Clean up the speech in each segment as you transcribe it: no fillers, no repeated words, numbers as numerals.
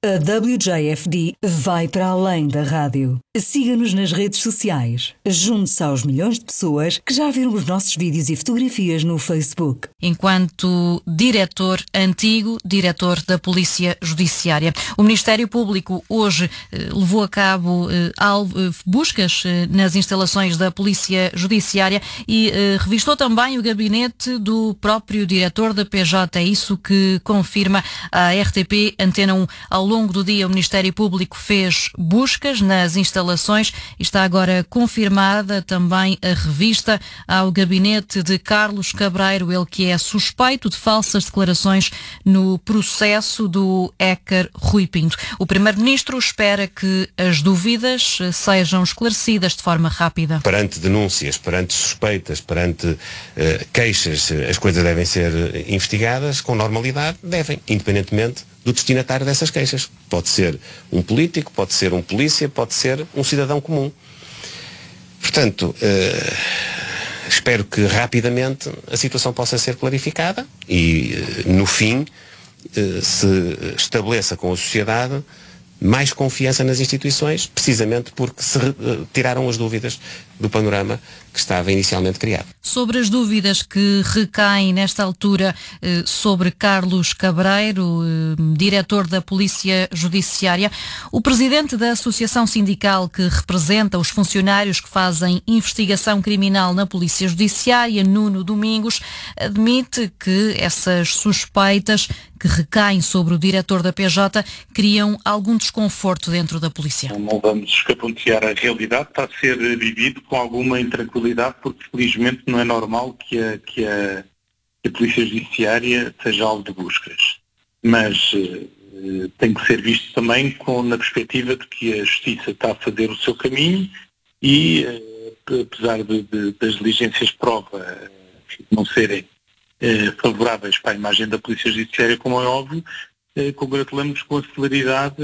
A WJFD vai para além da rádio. Siga-nos nas redes sociais. Junte-se aos milhões de pessoas que já viram os nossos vídeos e fotografias no Facebook. Enquanto antigo diretor da Polícia Judiciária. O Ministério Público hoje levou a cabo buscas nas instalações da Polícia Judiciária e revistou também o gabinete do próprio diretor da PJ. É isso que confirma a RTP Antena 1. Ao longo do dia, o Ministério Público fez buscas nas instalações e está agora confirmada também a revista ao gabinete de Carlos Cabreiro, ele que é suspeito de falsas declarações no processo do hacker Rui Pinto. O Primeiro-Ministro espera que as dúvidas sejam esclarecidas de forma rápida. Perante denúncias, perante suspeitas, perante queixas, as coisas devem ser investigadas com normalidade, independentemente do destinatário dessas queixas. Pode ser um político, pode ser um polícia, pode ser um cidadão comum. Portanto, espero que rapidamente a situação possa ser clarificada e, no fim, se estabeleça com a sociedade mais confiança nas instituições, precisamente porque se tiraram as dúvidas do panorama que estava inicialmente criado. Sobre as dúvidas que recaem nesta altura sobre Carlos Cabreiro, diretor da Polícia Judiciária, o presidente da Associação Sindical que representa os funcionários que fazem investigação criminal na Polícia Judiciária, Nuno Domingos, admite que essas suspeitas que recaem sobre o diretor da PJ criam algum desconforto dentro da polícia. Não vamos escapontear a realidade, está a ser vivido com alguma intranquilidade, porque felizmente não é normal que a Polícia Judiciária seja alvo de buscas. Mas tem que ser visto também na perspectiva de que a Justiça está a fazer o seu caminho e, apesar das diligências de prova não serem favoráveis para a imagem da Polícia Judiciária, como é óbvio, congratulamos com a celeridade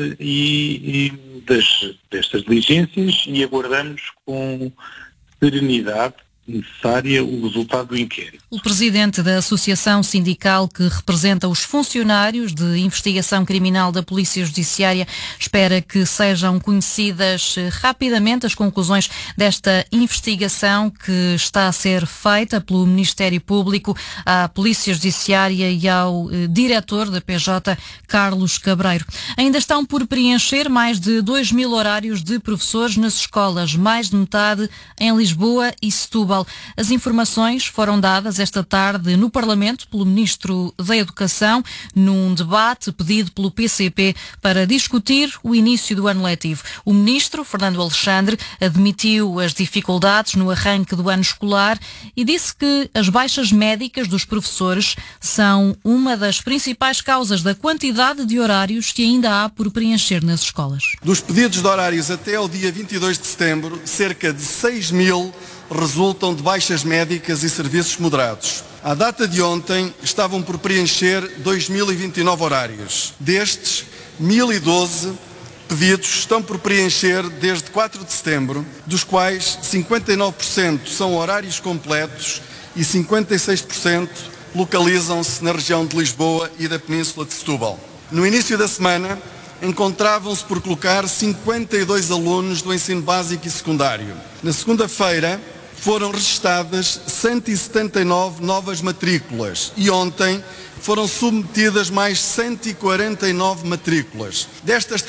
destas diligências e aguardamos com serenidade necessária o resultado do inquérito. O presidente da Associação Sindical que representa os funcionários de investigação criminal da Polícia Judiciária espera que sejam conhecidas rapidamente as conclusões desta investigação que está a ser feita pelo Ministério Público à Polícia Judiciária e ao diretor da PJ, Carlos Cabreiro. Ainda estão por preencher mais de 2.000 horários de professores nas escolas, mais de metade em Lisboa e Setúbal. As informações foram dadas esta tarde no Parlamento pelo Ministro da Educação, num debate pedido pelo PCP para discutir o início do ano letivo. O Ministro, Fernando Alexandre, admitiu as dificuldades no arranque do ano escolar e disse que as baixas médicas dos professores são uma das principais causas da quantidade de horários que ainda há por preencher nas escolas. Dos pedidos de horários até ao dia 22 de setembro, cerca de 6.000 resultam de baixas médicas e serviços moderados. À data de ontem, estavam por preencher 2.029 horários. Destes, 1.012 pedidos estão por preencher desde 4 de setembro, dos quais 59% são horários completos e 56% localizam-se na região de Lisboa e da Península de Setúbal. No início da semana, encontravam-se por colocar 52 alunos do ensino básico e secundário. Na segunda-feira, foram registadas 179 novas matrículas e ontem foram submetidas mais 149 matrículas. Destas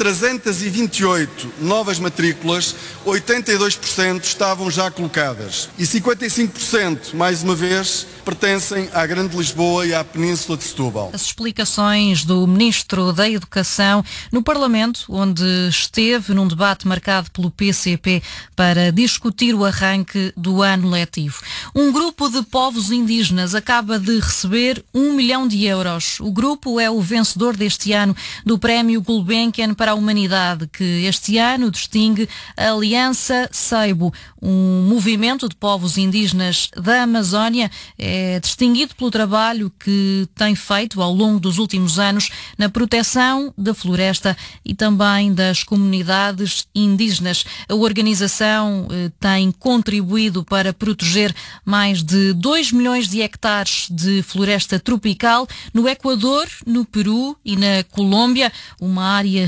328 novas matrículas, 82% estavam já colocadas e 55%, mais uma vez, pertencem à Grande Lisboa e à Península de Setúbal. As explicações do Ministro da Educação no Parlamento, onde esteve num debate marcado pelo PCP para discutir o arranque do ano letivo. Um grupo de povos indígenas acaba de receber 1 milhão de euros. O grupo é o vencedor deste ano do Prémio Gulbenkian para a Humanidade, que este ano distingue a Aliança Seibo, um movimento de povos indígenas da Amazónia. É distinguido pelo trabalho que tem feito ao longo dos últimos anos na proteção da floresta e também das comunidades indígenas. A organização tem contribuído para proteger mais de 2 milhões de hectares de floresta tropical no Equador, no Peru e na Colômbia, uma área